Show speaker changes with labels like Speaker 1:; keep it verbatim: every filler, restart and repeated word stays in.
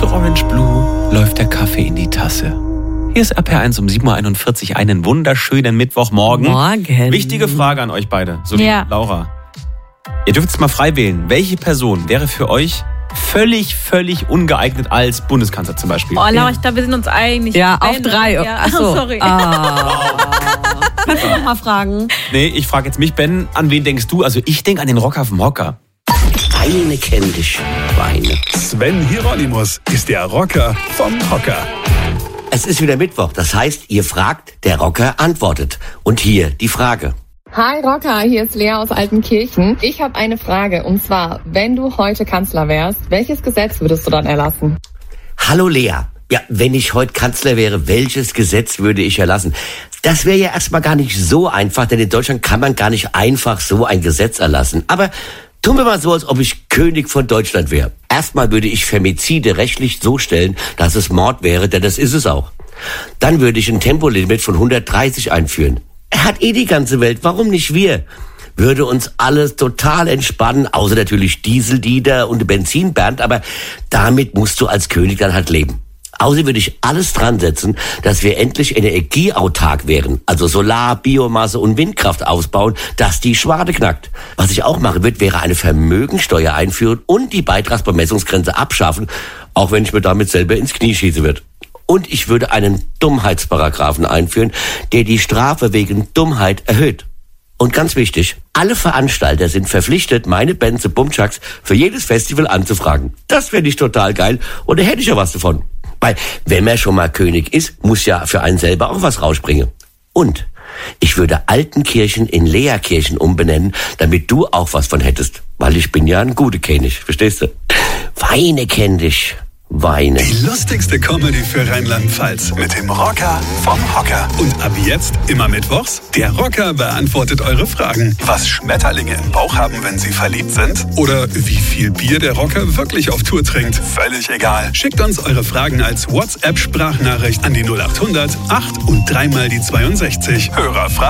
Speaker 1: zu Orange Blue läuft der Kaffee in die Tasse. Hier ist R P R eins um sieben Uhr einundvierzig, einen wunderschönen Mittwochmorgen.
Speaker 2: Morgen.
Speaker 1: Wichtige Frage an euch beide, sowie
Speaker 2: Ja.
Speaker 1: Laura. Ihr dürft es mal frei wählen. Welche Person wäre für euch völlig, völlig ungeeignet als Bundeskanzler zum Beispiel?
Speaker 3: Oh, Laura, ich glaube, wir sind uns einig.
Speaker 2: Ja, auf
Speaker 3: Ben,
Speaker 2: drei.
Speaker 3: Ja.
Speaker 2: Ach so.
Speaker 3: Sorry.
Speaker 2: Ah. Kannst du noch mal fragen?
Speaker 1: Nee, ich frage jetzt mich, Ben, an wen denkst du? Also ich denke an den Rocker vom Hocker.
Speaker 4: Weine kenn dich, Weine.
Speaker 5: Sven Hieronymus ist der Rocker vom Hocker.
Speaker 4: Es ist wieder Mittwoch, das heißt, ihr fragt, der Rocker antwortet. Und hier die Frage.
Speaker 6: Hi Rocker, hier ist Lea aus Altenkirchen. Ich habe eine Frage und zwar, wenn du heute Kanzler wärst, welches Gesetz würdest du dann erlassen?
Speaker 4: Hallo Lea. Ja, wenn ich heute Kanzler wäre, welches Gesetz würde ich erlassen? Das wäre ja erstmal gar nicht so einfach, denn in Deutschland kann man gar nicht einfach so ein Gesetz erlassen. Aber tun wir mal so, als ob ich König von Deutschland wäre. Erstmal würde ich Femizide rechtlich so stellen, dass es Mord wäre, denn das ist es auch. Dann würde ich ein Tempolimit von hundertdreißig einführen. Er hat eh die ganze Welt, warum nicht wir? Würde uns alles total entspannen, außer natürlich Diesellieder und Benzinbernd, aber damit musst du als König dann halt leben. Außerdem würde ich alles dran setzen, dass wir endlich energieautark wären, also Solar, Biomasse und Windkraft ausbauen, dass die Schwade knackt. Was ich auch machen würde, wäre eine Vermögensteuer einführen und die Beitragsbemessungsgrenze abschaffen, auch wenn ich mir damit selber ins Knie schießen würde. Und ich würde einen Dummheitsparagraphen einführen, der die Strafe wegen Dummheit erhöht. Und ganz wichtig, alle Veranstalter sind verpflichtet, meine Band The Bumchucks für jedes Festival anzufragen. Das fände ich total geil und da hätte ich ja was davon. Weil, wenn man schon mal König ist, muss ja für einen selber auch was rausspringen. Und ich würde Altenkirchen in Leakirchen umbenennen, damit du auch was von hättest. Weil ich bin ja ein guter König, verstehst du? Weine kenn dich. Weine.
Speaker 5: Die lustigste Comedy für Rheinland-Pfalz mit dem Rocker vom Hocker. Und ab jetzt immer mittwochs, der Rocker beantwortet eure Fragen. Was Schmetterlinge im Bauch haben, wenn sie verliebt sind? Oder wie viel Bier der Rocker wirklich auf Tour trinkt? Völlig egal. Schickt uns eure Fragen als WhatsApp-Sprachnachricht an die null acht hundert acht und dreimal die zweiundsechzig. Hörerfragen.